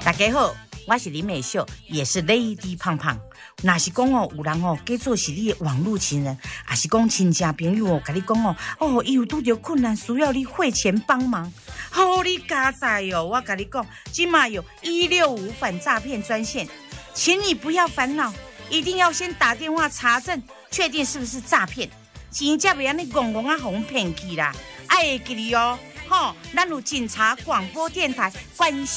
大家好，我是林美秀，也是 Lady 胖胖。若是讲哦，有人哦，假做是你的网络情人，还是讲亲戚朋友哦，甲你讲哦，伊有拄着困难，需要你汇钱帮忙。好，你加载哦，我甲你讲，今嘛有165反诈骗专线，请你不要烦恼，一定要先打电话查证，确定是不是诈骗，钱才袂安尼戆戆啊，哄骗去啦。爱会记哩哦，吼，咱有警察广播电台关心。